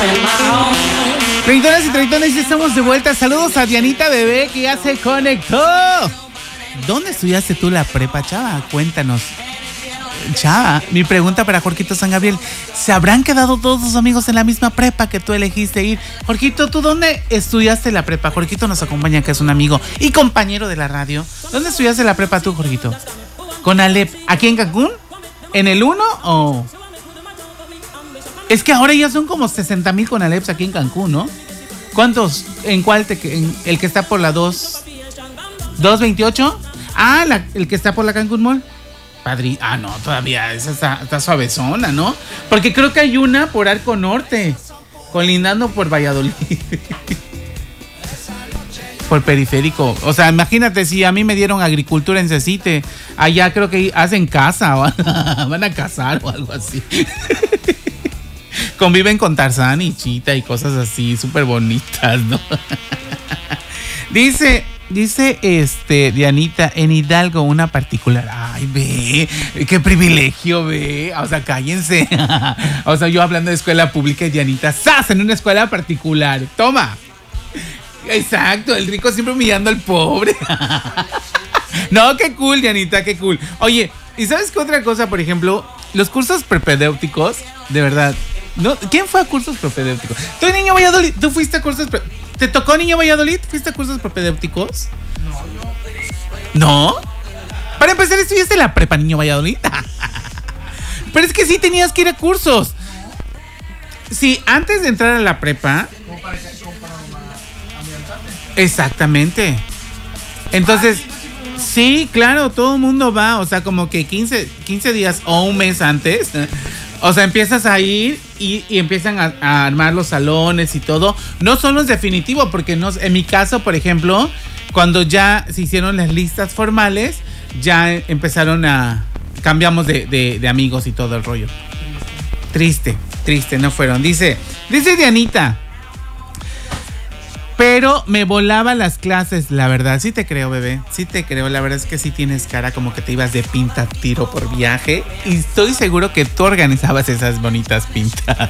Treintonas y treintones, ya estamos de vuelta. Saludos a Dianita Bebé, que ya se conectó. ¿Dónde estudiaste tú la prepa, chava? Cuéntanos. Chava, mi pregunta para Jorgito San Gabriel: ¿se habrán quedado todos tus amigos en la misma prepa que tú elegiste ir? Jorgito, ¿tú dónde estudiaste la prepa? Jorgito nos acompaña, que es un amigo y compañero de la radio. ¿Dónde estudiaste la prepa tú, Jorgito? ¿Con Alep? ¿Aquí en Cancún? ¿En el 1 o...? Es que ahora ya son como 60,000 con Aleps aquí en Cancún, ¿no? ¿Cuántos? ¿En cuál? En el que está por la 228. Ah, el que está por la Cancún Mall. Padre, no, todavía esa está suavezona, ¿no? Porque creo que hay una por Arco Norte, colindando por Valladolid. Por Periférico. O sea, imagínate si a mí me dieron agricultura en Cecite. Allá creo que hacen casa, van a cazar o algo así. Conviven con Tarzán y Chita y cosas así súper bonitas, ¿no? Dice Dianita, en Hidalgo una particular. Ay, ve, qué privilegio, ve. O sea, cállense. O sea, yo hablando de escuela pública y Dianita, ¡zas! En una escuela particular. Toma. Exacto, el rico siempre humillando al pobre. No, qué cool, Dianita, qué cool. Oye, ¿y sabes qué otra cosa? Por ejemplo, los cursos propedéuticos, de verdad. ¿No? ¿Quién fue a cursos propedéuticos? ¿Tú, Niño Valladolid? ¿Tú fuiste a cursos ¿Te tocó, Niño Valladolid? ¿Fuiste a cursos propedéuticos? ¿No? Para empezar, ¿estudiaste la prepa, Niño Valladolid? Pero es que sí tenías que ir a cursos. Sí, antes de entrar a la prepa. Exactamente. Entonces, sí, claro, todo el mundo va. O sea, como que 15 días o un mes antes. O sea, empiezas a ir y empiezan a armar los salones y todo. No son los definitivos, porque no, en mi caso, por ejemplo, cuando ya se hicieron las listas formales, ya empezaron cambiamos de amigos y todo el rollo. Triste, no fueron. Dice Dianita, pero me volaba las clases, la verdad. Sí te creo, bebé, sí te creo. La verdad es que sí tienes cara como que te ibas de pinta tiro por viaje. Y estoy seguro que tú organizabas esas bonitas pintas.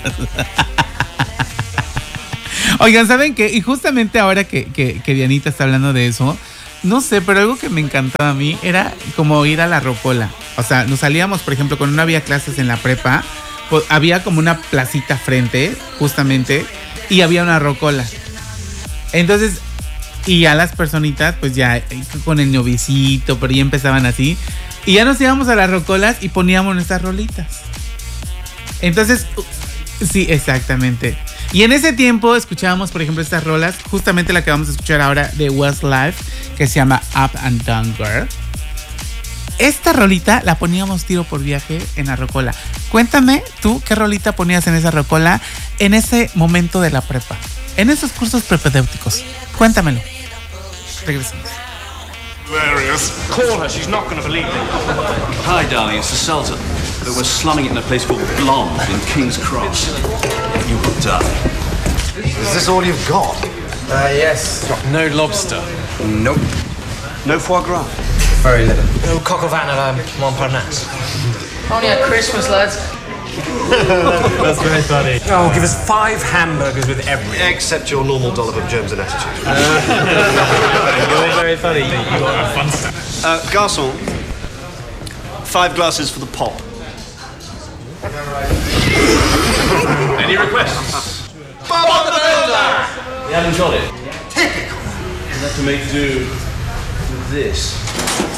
Oigan, ¿saben qué? Y justamente ahora que Dianita está hablando de eso, no sé, pero algo que me encantaba a mí era como ir a la rocola. O sea, nos salíamos, por ejemplo, cuando no había clases en la prepa, pues había como una placita frente, justamente, y había una rocola. Entonces, y ya las personitas, pues ya con el novicito, pero ya empezaban así. Y ya nos íbamos a las rocolas y poníamos nuestras rolitas. Entonces, sí, exactamente. Y en ese tiempo escuchábamos, por ejemplo, estas rolas, justamente la que vamos a escuchar ahora de Westlife, que se llama Up and Down Girl. Esta rolita la poníamos tiro por viaje en la rocola. Cuéntame tú qué rolita ponías en esa rocola en ese momento de la prepa, en esos cursos propedéuticos. Cuéntamelo. Regresamos. Call her, she's not going to believe it. Hi, darling, it's the Sultan. But we're slumming it in a place called Blonde in King's Cross. You will die. Is this all you've got? Yes. No lobster. Nope. No foie gras. Very little. No coq au vin à la Montparnasse. Only at Christmas, lads. That's very funny. Oh, give us 5 hamburgers with everything. Except your normal dollop of germs and attitude. You're very funny. You got a fun stuff. Garçon, 5 glasses for the pop. Any requests? Bob the Builder! You haven't got it. Typical. You have to make do with this.